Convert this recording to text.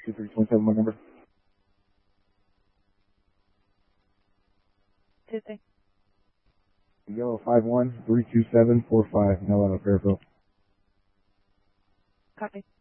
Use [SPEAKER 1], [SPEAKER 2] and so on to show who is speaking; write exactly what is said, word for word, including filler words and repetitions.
[SPEAKER 1] two three two seven, my number.
[SPEAKER 2] Tuesday.
[SPEAKER 1] Yellow five one three two seven four five, Hello, Fairfield.
[SPEAKER 2] Copy.